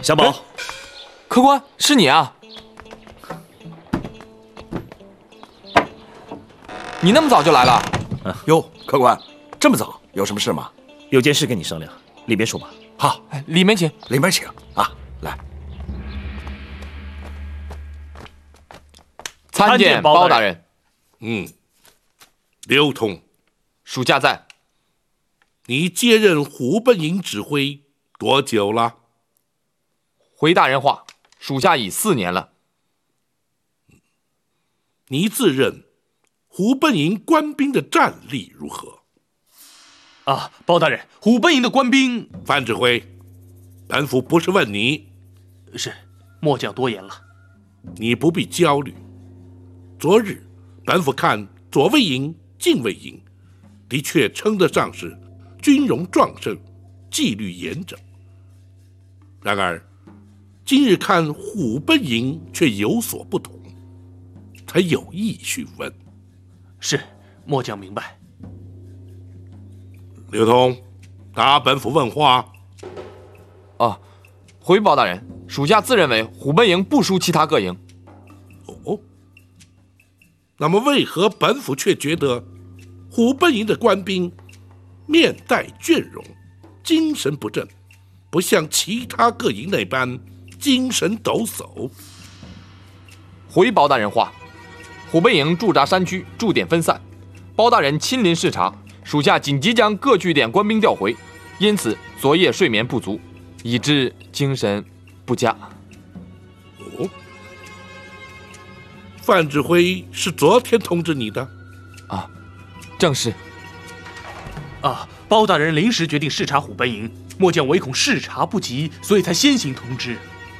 小宝， 客官，是你啊！你那么早就来了？ 哟，客官，这么早，有什么事吗？ 有件事跟你商量，里边说吧。 好， 里面请， 里面请啊，来。 参见包大人。 刘通， 属下在。 你接任虎贲营指挥多久了？ 回大人话，属下已4年了。 你自认虎贲营官兵的战力如何？ 啊，包大人，虎贲营的官兵…… 范指挥，本府不是问你， 是末将多言了。 你不必焦虑。昨日本府看左卫营、禁卫营，的确称得上是军容壮盛，纪律严整。然而今日看虎贲营却有所不同，才有意询问。 是，末将明白。 刘通，答本府问话。 回包大人，属下自认为虎贲营不输其他各营。 哦，那么为何本府却觉得虎贲营的官兵面带倦容，精神不振，不像其他各营那般精神抖擞？ 回包大人话，虎贲营驻扎山区，驻点分散，包大人亲临视察，属下紧急将各据点官兵调回，因此昨夜睡眠不足，以致精神不佳。 哦，范指挥是昨天通知你的？ 正是。 包大人临时决定视察虎贲营，末将唯恐视察不及，所以才先行通知。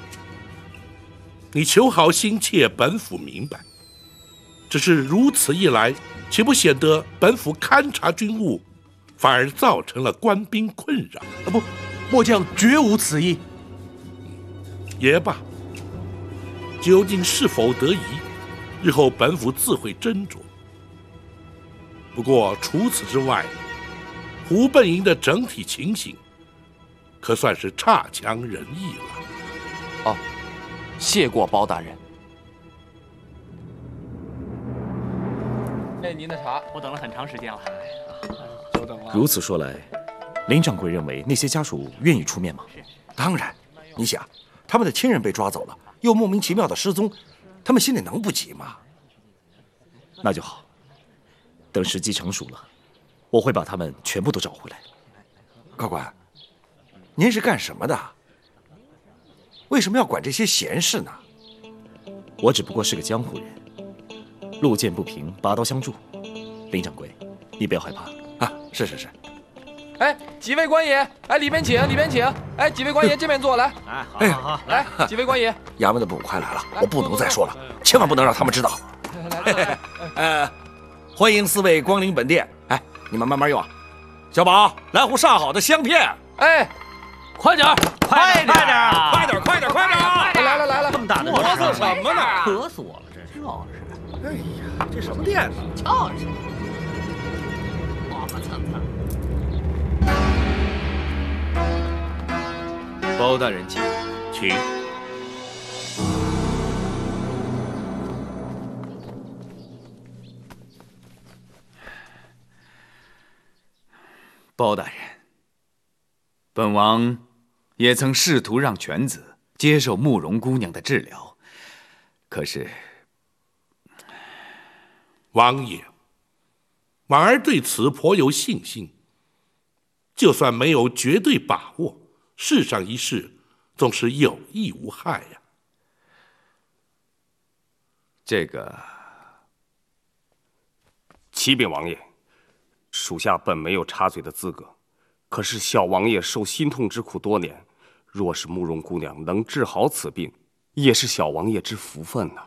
你求好心切，本府明白。只是如此一来，岂不显得本府勘察军务，反而造成了官兵困扰？ 不，末将绝无此意。 也罢，究竟是否得宜，日后本府自会斟酌。不过除此之外，虎贲营的整体情形，可算是差强人意了。 谢过包大人。您的茶， 我等了很长时间了。 久等了。 如此说来，林掌柜认为那些家属愿意出面吗？ 当然，你想，他们的亲人被抓走了，又莫名其妙的失踪，他们心里能不急吗？ 那就好。等时机成熟了，我会把他们全部都找回来。 客官，您是干什么的？为什么要管这些闲事呢？ 我只不过是个江湖人，路见不平，拔刀相助。林掌柜，你不要害怕啊！是。 几位官爷，里边请，里边请。几位官爷这边坐，来。 好， 来，几位官爷。 衙门的部快来了，我不能再说了，千万不能让他们知道。欢迎4位光临本店。你们慢慢用啊。小宝，来壶上好的香片。 快点，快点！ 来了！ 这么大的磨蹭什么呢？ 渴死我了，这是。 哎呀，这什么店呢？ 就是磨磨蹭蹭。 包大人请。 请。 包大人，本王也曾试图让犬子接受慕容姑娘的治疗，可是王爷，婉儿对此颇有信心。就算没有绝对把握，试上一试，总是有益无害呀。 这个， 启禀王爷，属下本没有插嘴的资格，可是小王爷受心痛之苦多年，若是慕容姑娘能治好此病，也是小王爷之福分呐。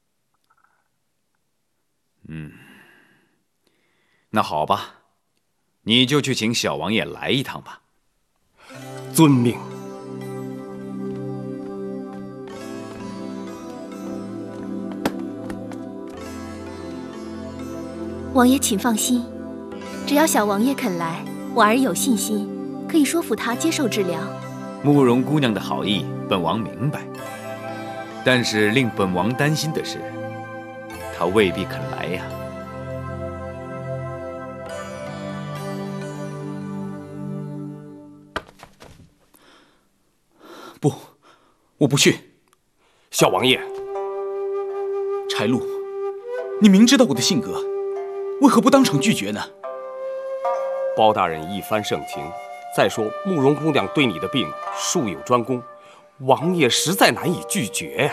那好吧，你就去请小王爷来一趟吧。 遵命。 王爷请放心，只要小王爷肯来，婉儿有信心可以说服他接受治疗。 慕容姑娘的好意，本王明白。但是令本王担心的是，她未必肯来呀。 不，我不去。 小王爷， 柴路，你明知道我的性格，为何不当场拒绝呢？ 包大人一番盛情，再说慕容姑娘对你的病术有专攻，王爷实在难以拒绝呀。